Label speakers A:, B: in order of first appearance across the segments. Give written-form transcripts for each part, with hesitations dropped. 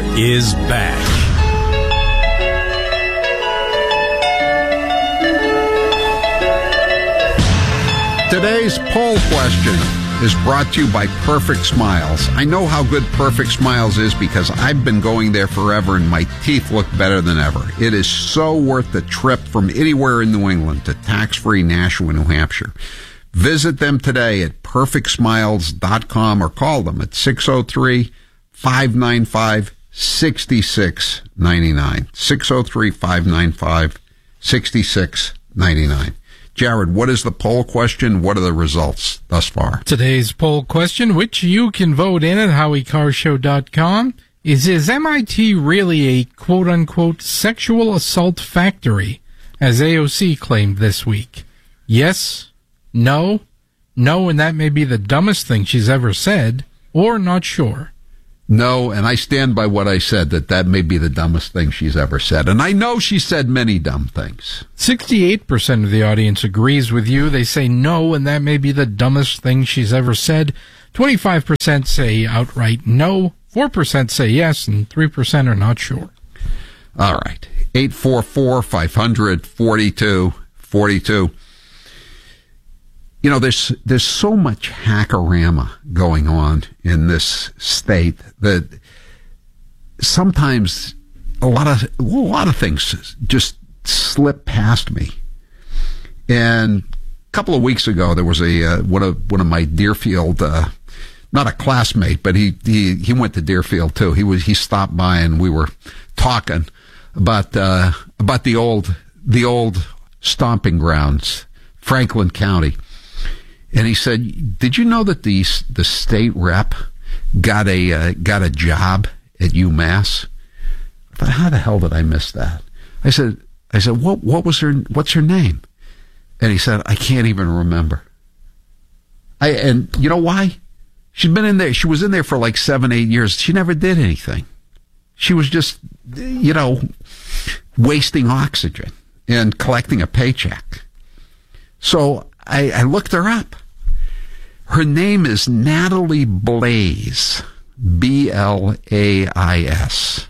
A: is back.
B: Today's poll question is brought to you by Perfect Smiles. I know how good Perfect Smiles is because I've been going there forever and my teeth look better than ever. It is so worth the trip from anywhere in New England to tax-free Nashua, New Hampshire. Visit them today at perfectsmiles.com or call them at 603-595-6699. 603-595-6699. Jared, what is the poll question? What are the results thus far?
C: Today's poll question, which you can vote in at HowieCarShow.com, is MIT really a quote-unquote sexual assault factory, as AOC claimed this week? Yes, no, and that may be the dumbest thing she's ever said, or not sure.
B: No, and I stand by what I said, that may be the dumbest thing she's ever said. And I know she said many dumb things.
C: 68% of the audience agrees with you. They say no, and that may be the dumbest thing she's ever said. 25% say outright no, 4% say yes, and 3% are not sure.
B: All right. 844-500-4242. You know, there's so much hackorama going on in this state that sometimes a lot of things just slip past me. And a couple of weeks ago, there was one of my Deerfield, not a classmate, but he went to Deerfield too. He stopped by and we were talking about the old stomping grounds, Franklin County. And he said, "Did you know that the state rep got a job at UMass?" I thought, how the hell did I miss that? I said, what's her name? And he said, I can't even remember. And you know why? She's been in there. She was in there for like 7-8 years. She never did anything. She was just, wasting oxygen and collecting a paycheck. So I looked her up. Her name is Natalie Blais, Blais.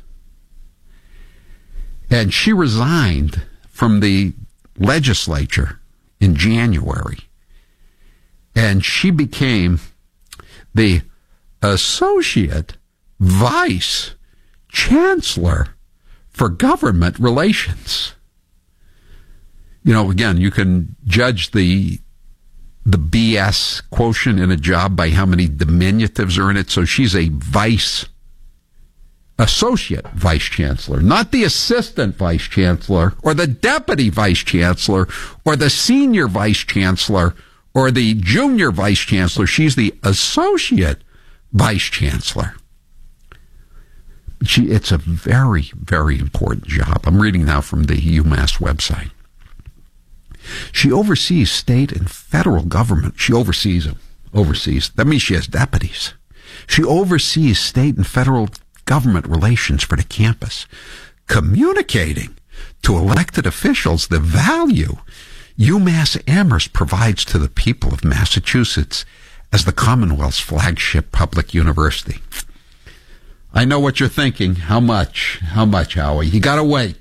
B: And she resigned from the legislature in January. And she became the Associate Vice Chancellor for Government Relations. Again, you can judge the BS quotient in a job by how many diminutives are in it. So she's a associate vice chancellor, not the assistant vice chancellor or the deputy vice chancellor or the senior vice chancellor or the junior vice chancellor. She's the associate vice chancellor. It's a very, very important job. I'm reading now from the UMass website. She oversees state and federal government. She oversees them. That means she has deputies. She oversees state and federal government relations for the campus, communicating to elected officials the value UMass Amherst provides to the people of Massachusetts as the Commonwealth's flagship public university. I know what you're thinking. How much, Howie? You gotta wait.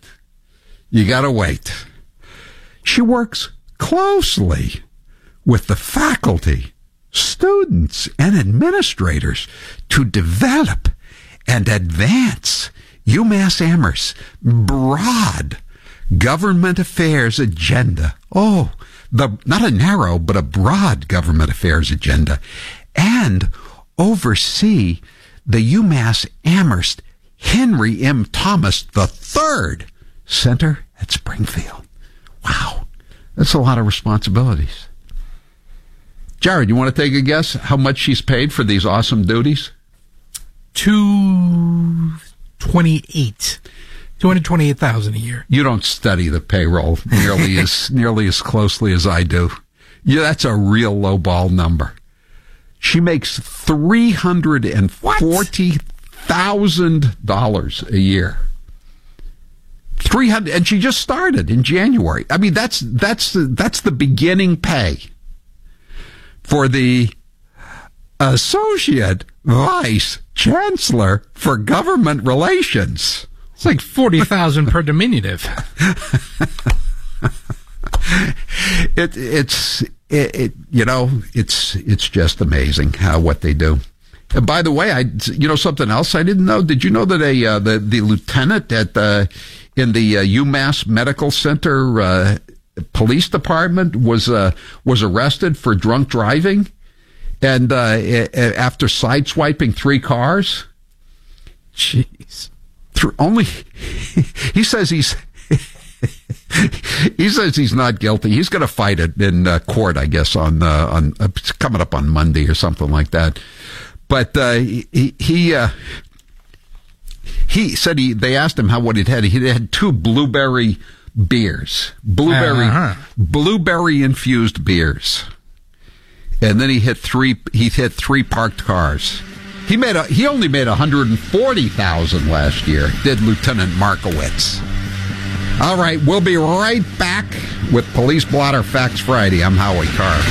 B: She works closely with the faculty, students, and administrators to develop and advance UMass Amherst's broad government affairs agenda. Not a narrow, but a broad government affairs agenda. And oversee the UMass Amherst Henry M. Thomas III Center at Springfield. Wow, that's a lot of responsibilities. Jared, you want to take a guess how much she's paid for these awesome duties?
C: $228,000 a year.
B: You don't study the payroll nearly as closely as I do. Yeah, that's a real lowball number. She makes $340,000 a year. 300, and she just started in January. I mean, that's the beginning pay for the associate vice Chancellor for Government Relations.
C: It's like 40,000 per diminutive.
B: It's just amazing what they do. And by the way, something else I didn't know. Did you know that the lieutenant in the UMass Medical Center police department was arrested for drunk driving, and after sideswiping 3 cars?
C: Jeez.
B: He says he's not guilty. He's going to fight it in court, I guess, on coming up on Monday or something like that. But he said they asked him what he'd had. He had 2 blueberry beers, blueberry infused beers, and then he hit 3 parked cars. He only made $140,000 last year, did Lieutenant Markowitz. All right, we'll be right back with Police Blotter Facts Friday. I'm Howie Carr.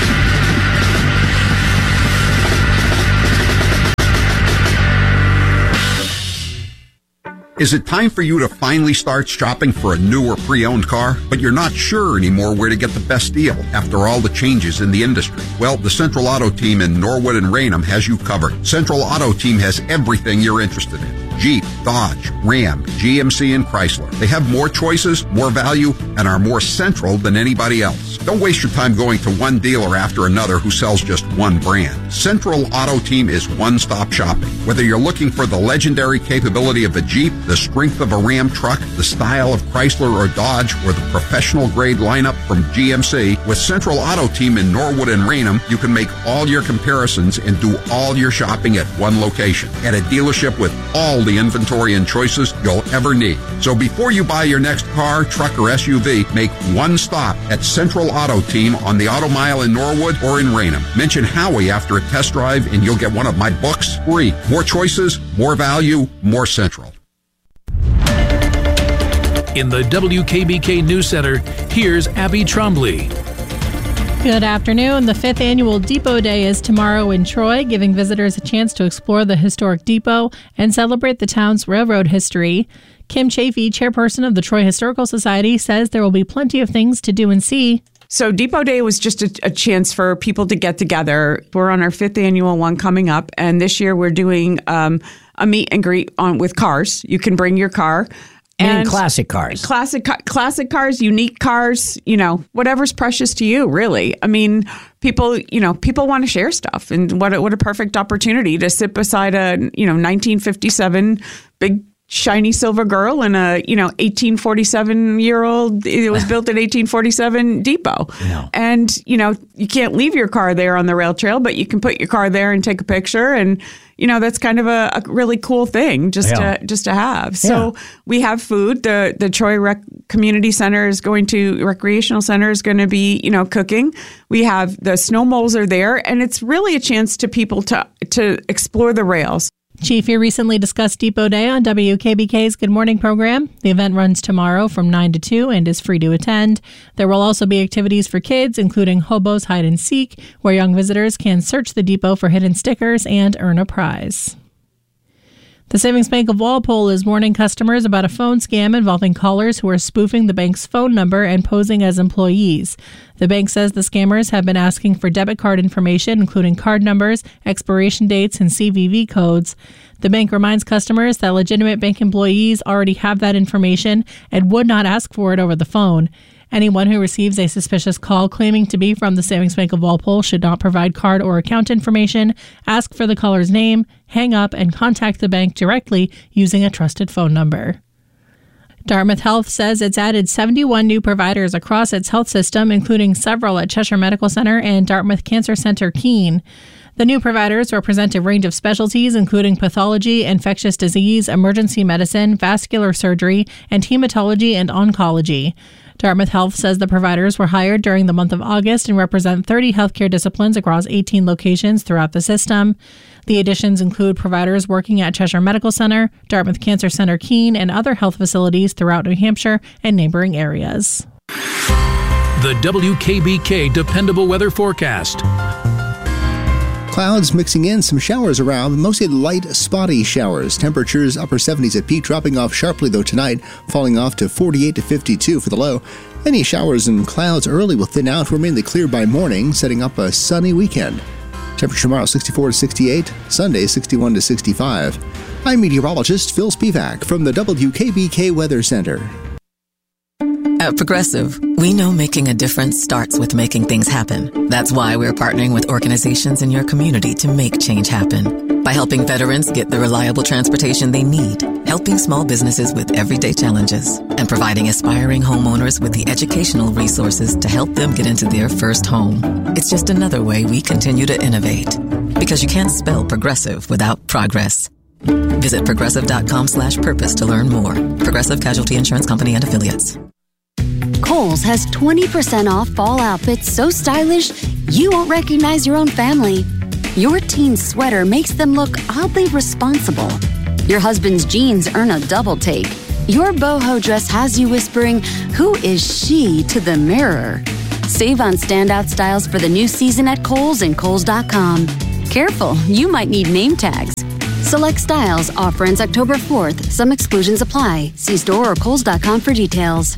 B: Is it time for you to finally start shopping for a new or pre-owned car, but you're not sure anymore where to get the best deal after all the changes in the industry? Well, the Central Auto Team in Norwood and Raynham has you covered. Central Auto Team has everything you're interested in. Jeep, Dodge, Ram, GMC, and Chrysler. They have more choices, more value, and are more central than anybody else. Don't waste your time going to one dealer after another who sells just one brand. Central Auto Team is one-stop shopping. Whether you're looking for the legendary capability of a Jeep, the strength of a Ram truck, the style of Chrysler or Dodge, or the professional-grade lineup from GMC, with Central Auto Team in Norwood and Raynham, you can make all your comparisons and do all your shopping at one location. At a dealership with all the inventory and choices you'll ever need. So before you buy your next car, truck, or SUV, make one stop at Central Auto Team on the Auto Mile in Norwood or in Raynham. Mention Howie after a test drive and you'll get one of my books free. More choices, more value, more Central.
A: In the WKBK News Center, here's Abby Trombley.
D: Good afternoon. The 5th annual Depot Day is tomorrow in Troy, giving visitors a chance to explore the historic depot and celebrate the town's railroad history. Kim Chafee, chairperson of the Troy Historical Society, says there will be plenty of things to do and see.
E: So Depot Day was just a chance for people to get together. We're on our 5th annual one coming up, and this year we're doing a meet and greet with cars. You can bring your car.
F: And classic cars.
E: Classic cars, unique cars, whatever's precious to you, really. I mean, people want to share stuff. And what a perfect opportunity to sit beside a, 1957 big shiny silver girl and a, 1847-year-old, it was built in 1847 depot.
F: No.
E: And, you can't leave your car there on the rail trail, but you can put your car there and take a picture. And, that's kind of a really cool thing just to have. So we have food. The Troy Community Center Recreational Center is going to be, cooking. We have the snow moles are there, and it's really a chance to people to explore the rails.
D: Chafee recently discussed Depot Day on WKBK's Good Morning program. The event runs tomorrow from 9 to 2 and is free to attend. There will also be activities for kids, including Hobo's Hide and Seek, where young visitors can search the depot for hidden stickers and earn a prize. The Savings Bank of Walpole is warning customers about a phone scam involving callers who are spoofing the bank's phone number and posing as employees. The bank says the scammers have been asking for debit card information, including card numbers, expiration dates, and CVV codes. The bank reminds customers that legitimate bank employees already have that information and would not ask for it over the phone. Anyone who receives a suspicious call claiming to be from the Savings Bank of Walpole should not provide card or account information, ask for the caller's name, hang up, and contact the bank directly using a trusted phone number. Dartmouth Health says it's added 71 new providers across its health system, including several at Cheshire Medical Center and Dartmouth Cancer Center Keene. The new providers represent a range of specialties, including pathology, infectious disease, emergency medicine, vascular surgery, and hematology and oncology. Dartmouth Health says the providers were hired during the month of August and represent 30 healthcare disciplines across 18 locations throughout the system. The additions include providers working at Cheshire Medical Center, Dartmouth Cancer Center Keene, and other health facilities throughout New Hampshire and neighboring areas.
A: The WKBK Dependable Weather Forecast.
G: Clouds mixing in, some showers around, mostly light, spotty showers. Temperatures upper 70s at peak, dropping off sharply though tonight, falling off to 48 to 52 for the low. Any showers and clouds early will thin out, mainly clear by morning, setting up a sunny weekend. Temperature tomorrow 64 to 68, Sunday 61 to 65. I'm meteorologist Phil Spivak from the WKBK Weather Center.
H: At Progressive, we know making a difference starts with making things happen. That's why we're partnering with organizations in your community to make change happen. By helping veterans get the reliable transportation they need, helping small businesses with everyday challenges, and providing aspiring homeowners with the educational resources to help them get into their first home. It's just another way we continue to innovate. Because you can't spell progressive without progress. Visit progressive.com/purpose to learn more. Progressive Casualty Insurance Company and Affiliates.
I: Kohl's has 20% off fall outfits so stylish you won't recognize your own family. Your teen's sweater makes them look oddly responsible. Your husband's jeans earn a double take. Your boho dress has you whispering, "Who is she?" to the mirror. Save on standout styles for the new season at Kohl's and Kohls.com. Careful, you might need name tags. Select styles. Offer ends October 4th. Some exclusions apply. See store or Kohls.com for details.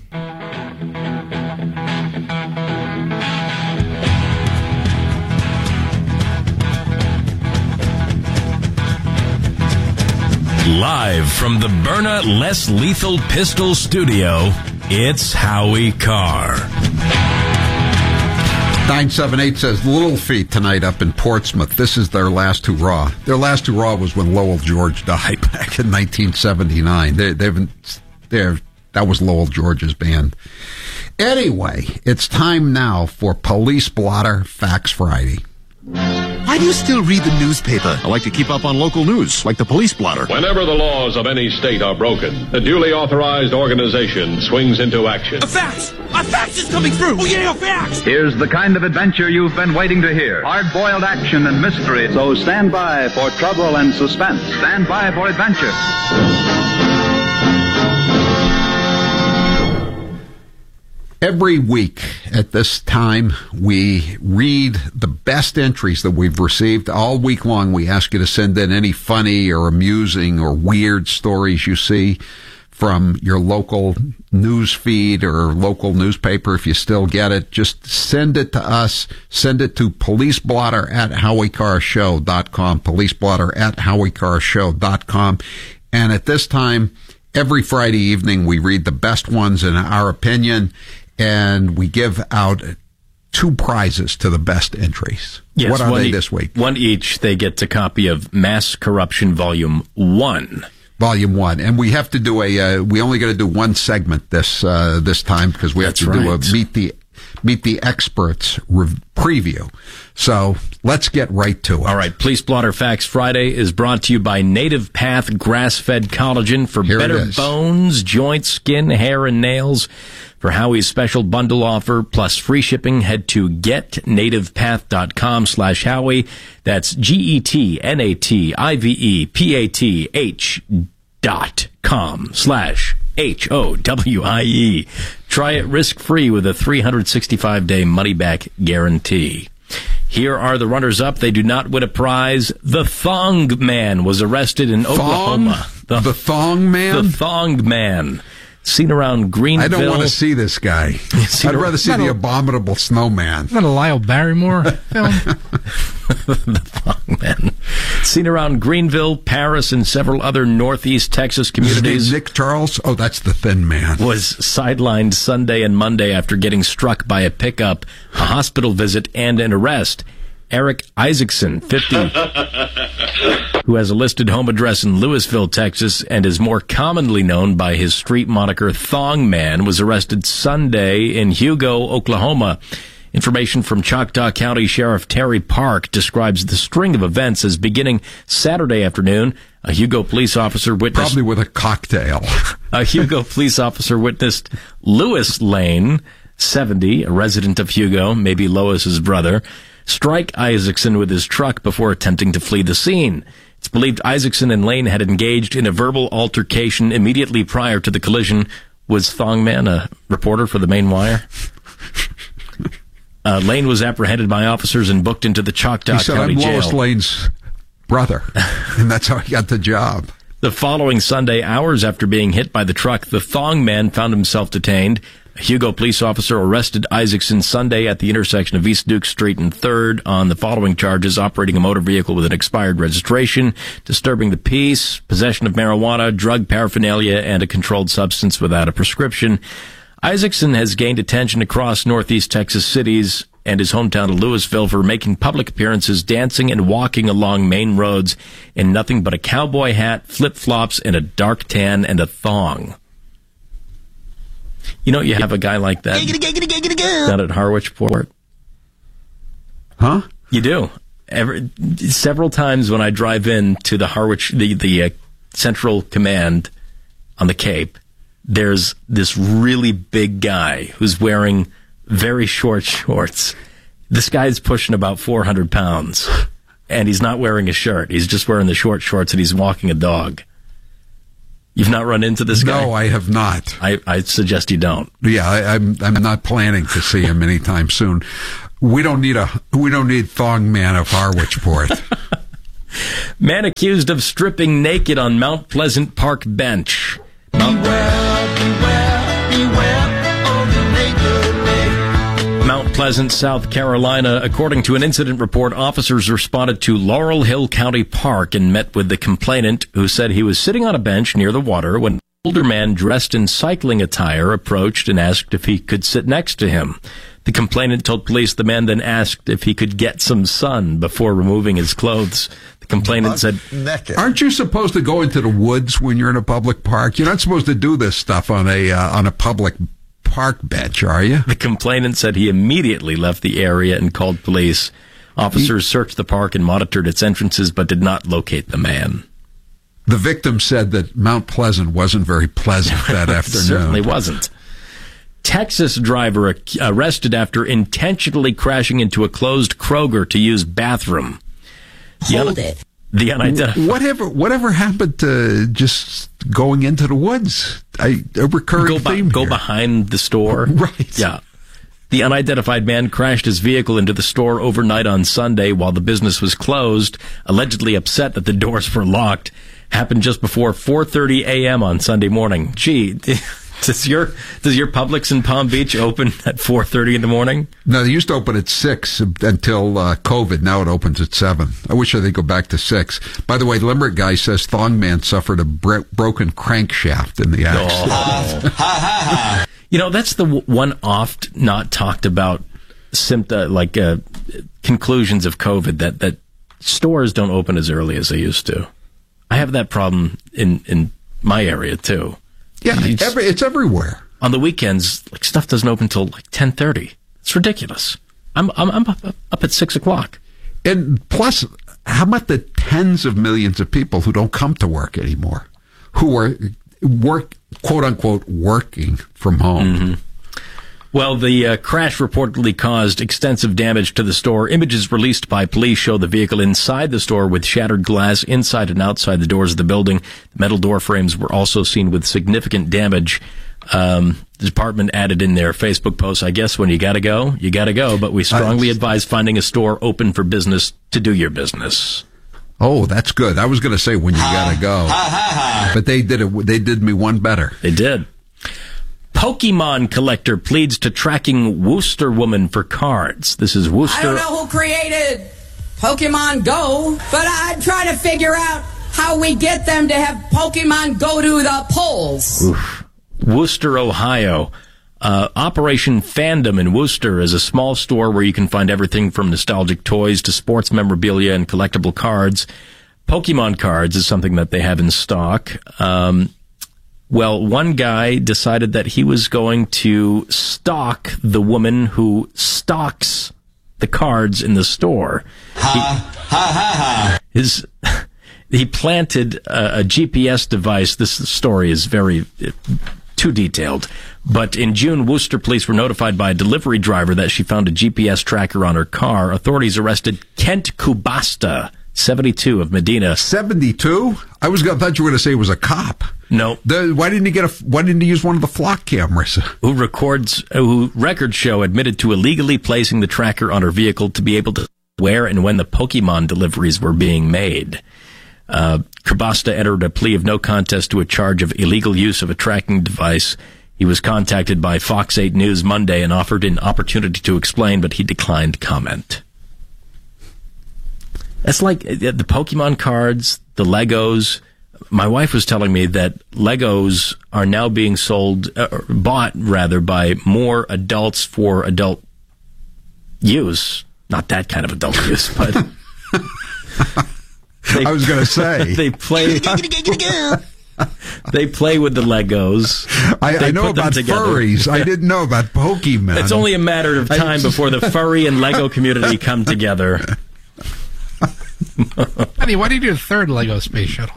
J: Live from the Byrna Less Lethal Pistol Studio, it's Howie Carr.
B: 978 says Little Feat tonight up in Portsmouth. This is their last hurrah. Their last hurrah was when Lowell George died back in 1979. That was Lowell George's band. Anyway, it's time now for Police Blotter Facts Friday.
K: Why do you still read the newspaper?
L: I like to keep up on local news, like the Police Blotter.
M: Whenever the laws of any state are broken, a duly authorized organization swings into action.
N: A fax! A fax is coming through! Oh yeah, a fax!
O: Here's the kind of adventure you've been waiting to hear. Hard-boiled action and mystery. So stand by for trouble and suspense. Stand by for adventure.
B: Every week at this time, we read the best entries that we've received. All week long, we ask you to send in any funny or amusing or weird stories you see from your local news feed or local newspaper. If you still get it, just send it to us. Send it to policeblotter@howiecarrshow.com, policeblotter@howiecarrshow.com. And at this time, every Friday evening, we read the best ones in our opinion, and we give out 2 prizes to the best entries.
P: Yes,
B: what are they this week?
P: One each. They get a copy of Mass Corruption Volume 1.
B: Volume 1. And we have to do we only got to do one segment this time because we have to do a Meet the Experts preview. So let's get right to it.
P: All right. Police Blotter Facts Friday is brought to you by Native Path Grass-Fed Collagen for better bones, joints, skin, hair, and nails. For Howie's special bundle offer plus free shipping, head to getnativepath.com/Howie. That's GETNATIVEPATH.com/HOWIE. Try it risk-free with a 365-day money-back guarantee. Here are the runners-up. They do not win a prize. The Thong Man was arrested in Oklahoma.
B: The Thong Man?
P: The Thong Man. Seen around Greenville.
B: I don't want to see this guy. I'd rather see the Abominable Snowman.
C: Is that a Lyle Barrymore film?
P: The Thong Man. Seen around Greenville, Paris, and several other northeast Texas communities.
B: Is Nick Charles? Oh, that's the Thin Man.
P: Was sidelined Sunday and Monday after getting struck by a pickup, a hospital visit, and an arrest. Eric Isaacson, 50, who has a listed home address in Lewisville, Texas, and is more commonly known by his street moniker Thong Man, was arrested Sunday in Hugo, Oklahoma. Information from Choctaw County Sheriff Terry Park describes the string of events as beginning Saturday afternoon. A Hugo police officer witnessed...
B: Probably with a cocktail.
P: A Hugo police officer witnessed Lewis Lane, 70, a resident of Hugo, maybe Lois's brother, strike Isaacson with his truck before attempting to flee the scene. It's believed Isaacson and Lane had engaged in a verbal altercation immediately prior to the collision. Was Thong Man a reporter for the Main Wire? Lane was apprehended by officers and booked into the Choctaw County Jail.
B: I'm Lois Lane's brother, and that's how he got the job.
P: The following Sunday, hours after being hit by the truck, the thong man found himself detained. A Hugo police officer arrested Isaacson Sunday at the intersection of East Duke Street and 3rd on the following charges: operating a motor vehicle with an expired registration, disturbing the peace, possession of marijuana, drug paraphernalia, and a controlled substance without a prescription. Isaacson has gained attention across Northeast Texas cities and his hometown of Louisville for making public appearances, dancing and walking along main roads in nothing but a cowboy hat, flip-flops, and a dark tan and a thong. You know, you have a guy like that down at Harwichport.
B: Huh?
P: You do. Several times when I drive in to the Harwich, the Central Command on the Cape, there's this really big guy who's wearing very short shorts. This guy's pushing about 400 pounds, and he's not wearing a shirt. He's just wearing the short shorts, and he's walking a dog. You've not run into this guy?
B: No, I have not.
P: I suggest you don't.
B: Yeah, I'm not planning to see him anytime soon. We don't need Thong Man of Harwichport.
P: Man accused of stripping naked on Mount Pleasant Park bench. Mount Pleasant, South Carolina. According to an incident report, officers responded to Laurel Hill County Park and met with the complainant, who said he was sitting on a bench near the water when an older man dressed in cycling attire approached and asked if he could sit next to him. The complainant told police the man then asked if he could get some sun before removing his clothes. The complainant said,
B: "Aren't you supposed to go into the woods when you're in a public park? You're not supposed to do this stuff on a public park bench, are you?"
P: The complainant said he immediately left the area and called police. Officers searched the park and monitored its entrances, but did not locate the man.
B: The victim said that Mount Pleasant wasn't very pleasant that afternoon.
P: Certainly wasn't. Texas driver arrested after intentionally crashing into a closed Kroger to use bathroom.
F: Hold it.
P: The unidentified.
B: Whatever happened to just going into the woods? A recurring theme
P: Go
B: here.
P: behind the store.
B: Right.
P: Yeah. The unidentified man crashed his vehicle into the store overnight on Sunday while the business was closed, allegedly upset that the doors were locked. Happened just before 4:30 a.m. on Sunday morning. Gee, does your Publix in Palm Beach open at 4:30 in the morning?
B: No, they used to open at 6 until COVID. Now it opens at 7. I wish they'd go back to 6. By the way, Limerick guy says Thong Man suffered a broken crankshaft in the accident.
P: Oh. You know, that's the one oft not talked about conclusions of COVID, that stores don't open as early as they used to. I have that problem in my area too.
B: Yeah, it's everywhere.
P: On the weekends, stuff doesn't open until 10:30. It's ridiculous. I'm up at 6 o'clock.
B: And plus, how about the tens of millions of people who don't come to work anymore, who are quote unquote working from home?
P: Mm-hmm. Well, the crash reportedly caused extensive damage to the store. Images released by police show the vehicle inside the store with shattered glass inside and outside the doors of the building. The metal door frames were also seen with significant damage. The department added in their Facebook post, "I guess when you gotta go, but we strongly advise finding a store open for business to do your business."
B: Oh, that's good. I was going to say when you gotta go, but they did it. They did me one better.
P: They did. Pokemon collector pleads to tracking Wooster woman for cards. This is Wooster.
Q: I don't know who created Pokemon Go, but I'm trying to figure out how we get them to have Pokemon go to the polls.
P: Oof. Wooster, Ohio. Operation Fandom in Wooster is a small store where you can find everything from nostalgic toys to sports memorabilia and collectible cards. Pokemon cards is something that they have in stock. Well, one guy decided that he was going to stalk the woman who stocks the cards in the store. He planted a GPS device. This story is very too detailed. But in June, Wooster police were notified by a delivery driver that she found a GPS tracker on her car. Authorities arrested Kent Kubasta, 72 of Medina.
B: 72? I thought you were going to say it was a cop.
P: No.
B: Why didn't he use one of the flock cameras?
P: Who records show admitted to illegally placing the tracker on her vehicle to be able to where and when the Pokemon deliveries were being made. Krabasta entered a plea of no contest to a charge of illegal use of a tracking device. He was contacted by Fox 8 News Monday and offered an opportunity to explain, but he declined comment. That's like the Pokemon cards, the Legos. My wife was telling me that Legos are now being bought by more adults for adult use. Not that kind of adult use, but...
B: I was going to say.
P: They play with the Legos.
B: I know about furries. I didn't know about Pokemon.
P: It's only a matter of time before the furry and Lego community come together.
C: Honey, why do you do a third Lego space shuttle?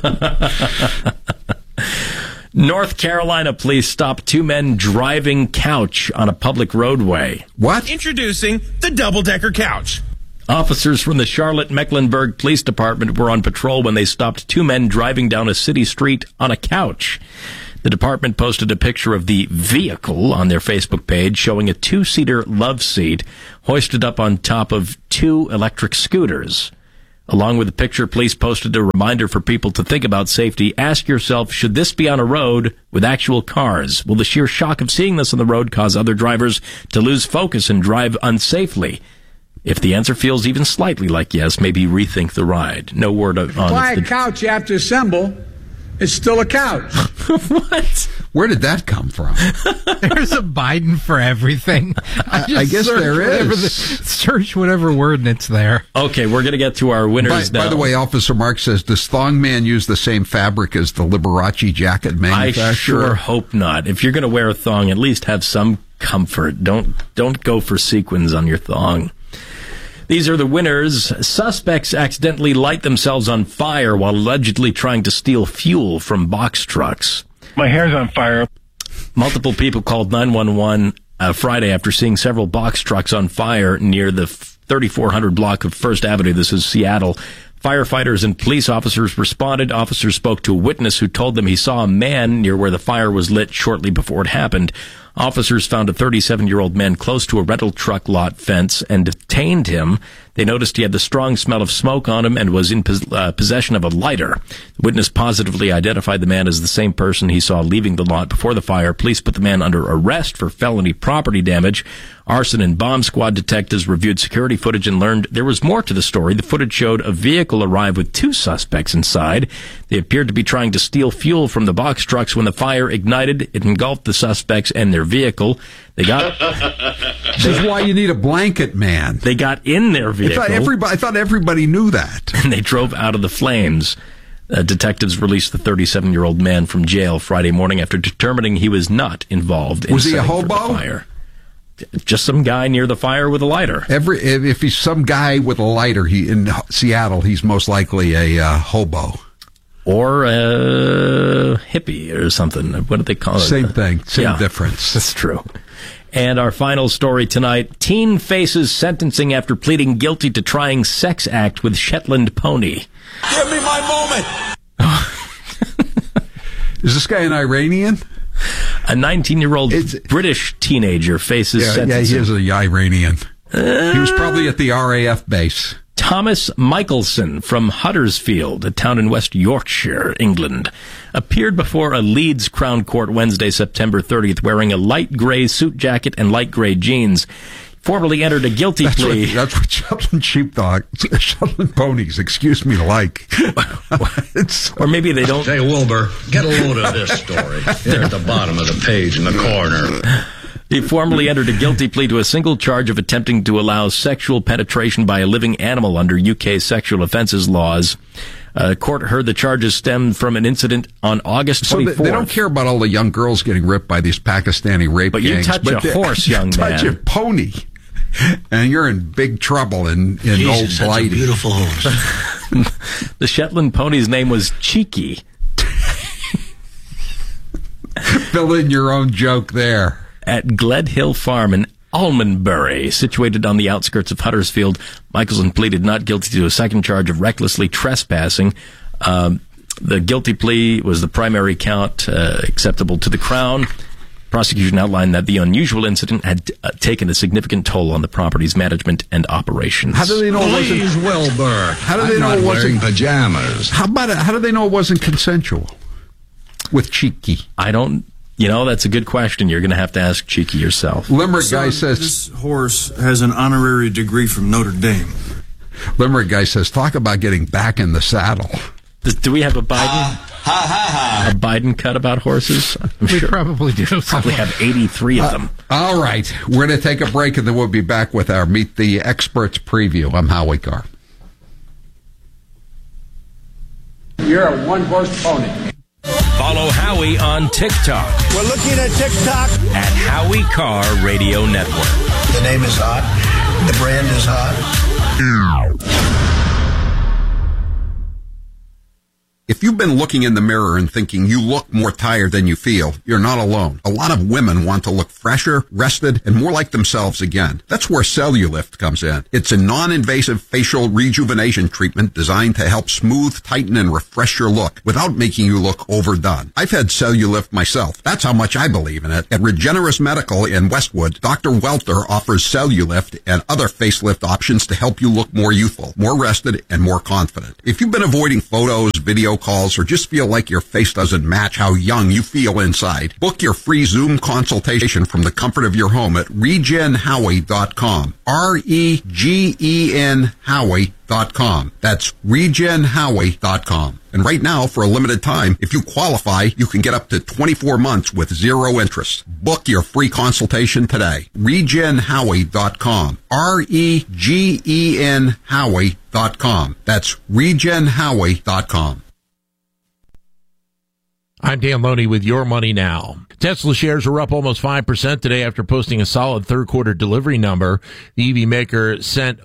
P: North Carolina police stopped 2 men driving couch on a public roadway.
B: What?
N: Introducing the double-decker couch.
P: Officers from the Charlotte-Mecklenburg Police Department were on patrol when they stopped 2 men driving down a city street on a couch. The department posted a picture of the vehicle on their Facebook page showing a 2-seater love seat hoisted up on top of 2 electric scooters. Along with the picture, police posted a reminder for people to think about safety. Ask yourself, should this be on a road with actual cars? Will the sheer shock of seeing this on the road cause other drivers to lose focus and drive unsafely? If the answer feels even slightly like yes, maybe rethink the ride. No word on
R: buy a couch you have to assemble. It's still a couch.
P: What?
B: Where did that come from?
C: There's a Biden for everything.
B: I guess there is.
C: Search whatever word and it's there.
P: Okay, we're going to get to our winners now.
B: By the way, Officer Mark says, does Thong Man use the same fabric as the Liberace jacket manufacturer?
P: I sure hope not. If you're going to wear a thong, at least have some comfort. Don't go for sequins on your thong. These are the winners. Suspects accidentally light themselves on fire while allegedly trying to steal fuel from box trucks.
S: My hair's on fire.
P: Multiple people called 911 Friday after seeing several box trucks on fire near the 3400 block of First Avenue. This is Seattle. Firefighters and police officers responded. Officers spoke to a witness who told them he saw a man near where the fire was lit shortly before it happened. Officers found a 37-year-old man close to a rental truck lot fence and detained him. They noticed he had the strong smell of smoke on him and was in possession of a lighter. The witness positively identified the man as the same person he saw leaving the lot before the fire. Police put the man under arrest for felony property damage. Arson and bomb squad detectives reviewed security footage and learned there was more to the story. The footage showed a vehicle arrive with 2 suspects inside. They appeared to be trying to steal fuel from the box trucks. When the fire ignited, it engulfed the suspects and their vehicle. This
B: is why you need a blanket man.
P: They got in their vehicle.
B: I thought everybody knew that.
P: And they drove out of the flames. Detectives released the 37-year-old man from jail Friday morning after determining he was not involved in
B: setting for the
P: fire. Just some guy near the fire with a lighter.
B: If he's some guy with a lighter, in Seattle, he's most likely a hobo.
P: Or a hippie or something. What do they call it?
B: Same thing. Same difference.
P: That's true. And our final story tonight. Teen faces sentencing after pleading guilty to trying sex act with Shetland pony.
N: Give me my moment!
B: Is this guy an Iranian?
P: A 19-year-old British teenager faces sentencing.
B: Yeah, he is an Iranian. He was probably at the RAF base.
P: Thomas Michelson from Huddersfield, a town in West Yorkshire, England, appeared before a Leeds Crown Court Wednesday, September 30th, wearing a light grey suit jacket and light grey jeans. Formally entered a guilty plea.
B: That's what Shetland ponies, excuse me, like.
P: Or maybe they don't.
T: Say, Wilbur, get a load of this story. Here at the bottom of the page in the corner.
P: He formally entered a guilty plea to a single charge of attempting to allow sexual penetration by a living animal under UK sexual offences laws. Court heard the charges stemmed from an incident on August 24th.
B: So they don't care about all the young girls getting ripped by these Pakistani rape gangs.
P: But you touch a horse, young man.
B: You touch a pony, and you're in big trouble in
T: Jesus,
B: Old Blighty.
T: That's a beautiful horse.
P: The Shetland pony's name was Cheeky.
B: Fill in your own joke there.
P: At Gled Hill Farm in Almondbury, situated on the outskirts of Huddersfield. Michelson pleaded not guilty to a second charge of recklessly trespassing. The guilty plea was the primary count acceptable to the Crown. Prosecution outlined that the unusual incident had taken a significant toll on the property's management and operations.
B: How do they know it wasn't?
T: Please, Wilbur.
B: How do they know it wasn't
T: pajamas?
B: How about it? How do they know it wasn't consensual with Cheeky?
P: I don't. That's a good question. You're going to have to ask Cheeky yourself.
B: Limerick guy says
S: this horse has an honorary degree from Notre Dame.
B: Limerick guy says, talk about getting back in the saddle.
P: Do we have a Biden? A Biden cut about horses?
C: We probably do.
P: Probably have 83 of them.
B: All right. We're going to take a break, and then we'll be back with our Meet the Experts preview. I'm Howie Carr.
R: You're a one-horse pony.
J: Follow Howie on TikTok.
N: We're looking at TikTok.
J: At Howie Carr Radio Network.
N: The name is hot. The brand is hot.
B: If you've been looking in the mirror and thinking you look more tired than you feel, you're not alone. A lot of women want to look fresher, rested, and more like themselves again. That's where Cellulift comes in. It's a non-invasive facial rejuvenation treatment designed to help smooth, tighten, and refresh your look without making you look overdone. I've had Cellulift myself. That's how much I believe in it. At Regenerous Medical in Westwood, Dr. Welter offers Cellulift and other facelift options to help you look more youthful, more rested, and more confident. If you've been avoiding photos, video calls, or just feel like your face doesn't match how young you feel inside, book your free Zoom consultation from the comfort of your home at regenhowie.com. REGEN Howie.com. That's regenhowie.com. And right now, for a limited time, if you qualify, you can get up to 24 months with zero interest. Book your free consultation today. regenhowie.com. REGEN Howie.com. That's regenhowie.com.
U: I'm Dan Loney with Your Money Now. Tesla shares are up almost 5% today after posting a solid third-quarter delivery number. The EV maker sent